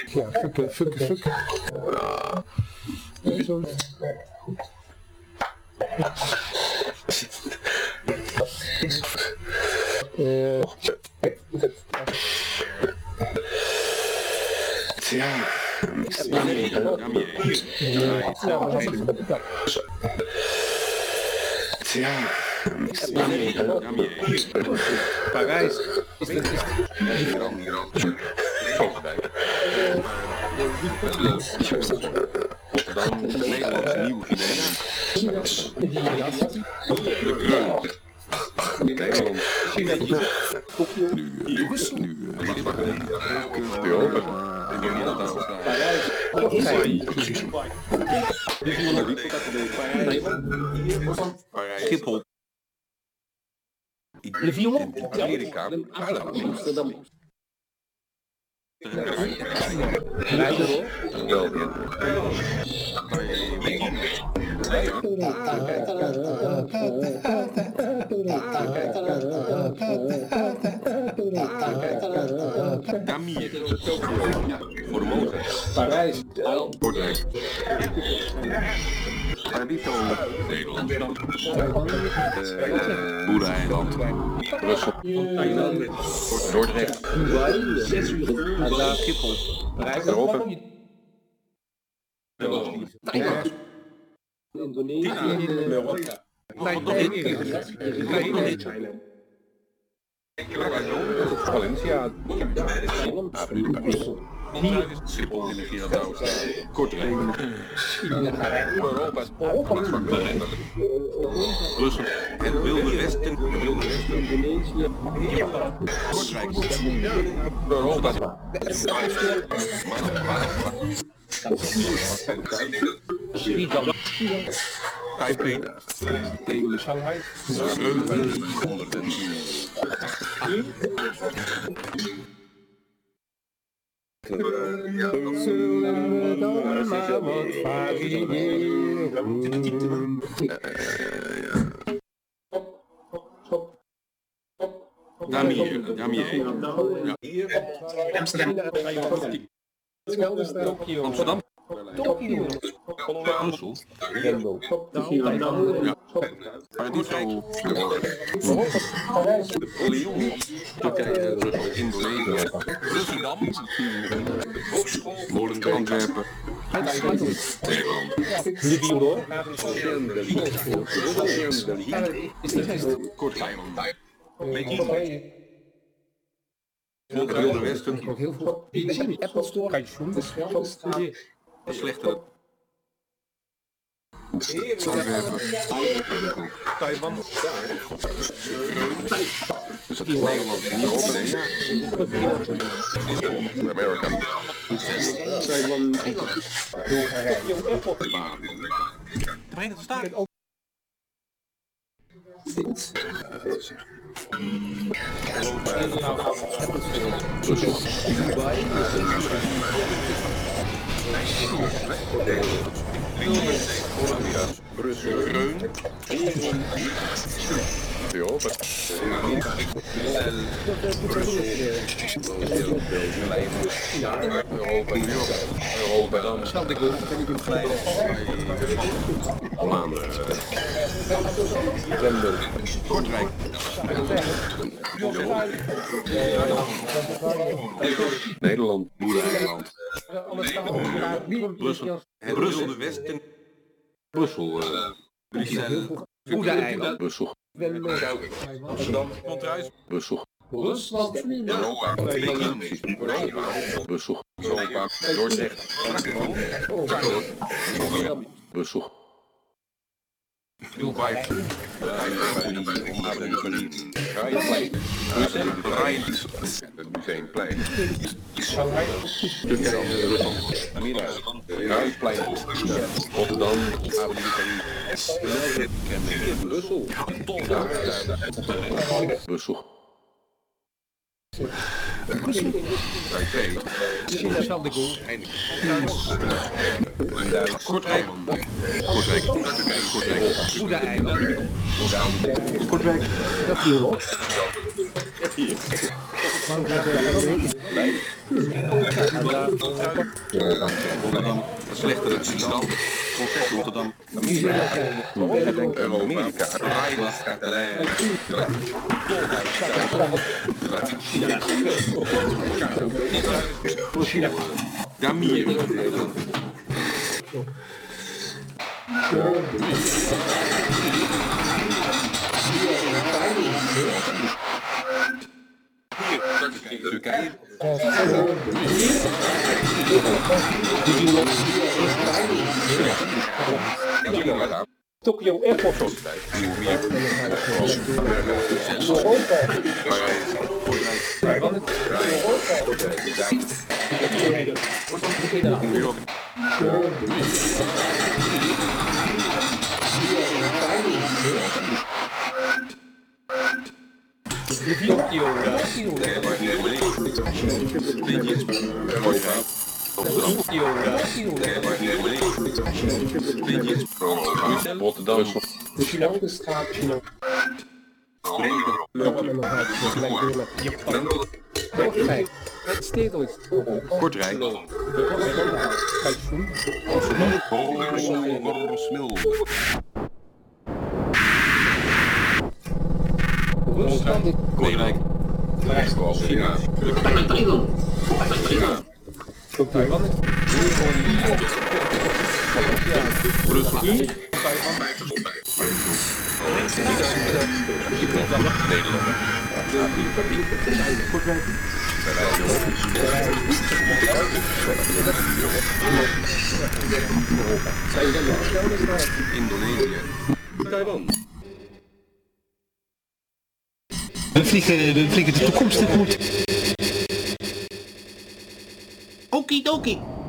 Ja, fuck. Zo. Tja. Parijs. Dan Nederlands Nieuw-Guinea. Schiphol. Amerika. Amsterdam. Parijs. Kortrijk. Paradiso. Nederland. Boereiland. Brussel. Dordrecht. Schiphol. Parijs. Europa. Valencia. Schiphol in de Giro. Kortrijk. Europa. Brussel. Het Wilde Westen. Kortrijk. Europa. Taipei. Shanghai. Zullen we dan maar wat variëren? Damier. Amsterdam. Amsterdam. Tokio. Brussel. Paradiso. Lyon. Turkije. Indonesië. Rotterdam. Hogeschool. Antwerpen. Nederland. Kortrijk. Het Wilde Westen. Heel veel. Apple Store. Pensioen. Slechter. Taiwan. Dus dat is Nederland en Nieuw-Guinea. Amerika. Taiwan. Verenigde Staten. Brussel. Reun. Europa. Europa. Dan schat ik wel. Kortrijk. Nederland. Boereiland. Brussel. Brussel de Westen. Brussel. Brussel. Boerdereiland. Brussel. Amsterdam. Montruis. Brussel. Rusland. Europa. Brussel. Europa. Dordrecht. Brussel. Dubai. Het Museumplein. Shanghai. Turkije, Rusland, Amerika, Ruisplein, Rotterdam, Brussel. Brussel. Taipei. China de Gaulle. Kortrijk. Kortrijk. Boerdereiland. Kortrijk. Dat viel op. Rotterdam. Wat slechter dan Friesland. Contact Rotterdam. Amerika. Damir. Turkije. Tokyo Airport. Rotterdam. De Chinookstraat. Kortrijk. Smil. Kortrijk. China. Brussel. Indonesië. Taiwan. We vliegen de toekomst tegemoet. Okidoki.